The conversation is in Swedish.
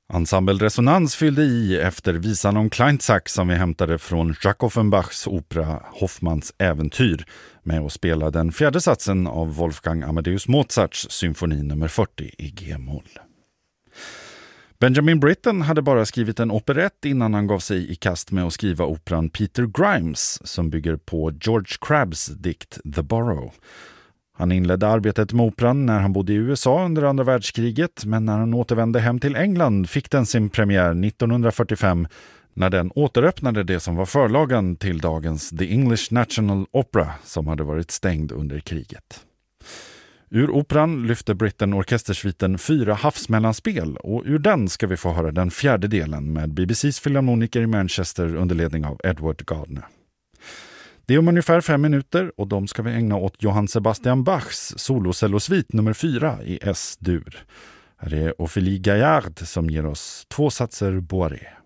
Ensemble Resonans fyllde i efter visan om Kleinsack som vi hämtade från Jacques Offenbachs opera Hoffmanns äventyr med att spela den fjärde satsen av Wolfgang Amadeus Mozarts symfoni nummer 40 i G-moll. Benjamin Britten hade bara skrivit en operett innan han gav sig i kast med att skriva operan Peter Grimes som bygger på George Crabbs dikt The Borough. Han inledde arbetet med operan när han bodde i USA under andra världskriget, men när han återvände hem till England fick den sin premiär 1945 när den återöppnade det som var förlagan till dagens The English National Opera som hade varit stängd under kriget. Ur operan lyfte Britten orkestersviten 4 havsmellanspel och ur den ska vi få höra den fjärde delen med BBCs filharmoniker i Manchester under ledning av Edward Gardner. Det är om ungefär 5 minuter och de ska vi ägna åt Johann Sebastian Bachs solocellosvit nummer 4 i S-dur. Här är Ophélie Gaillard som ger oss 2 satser Boiré.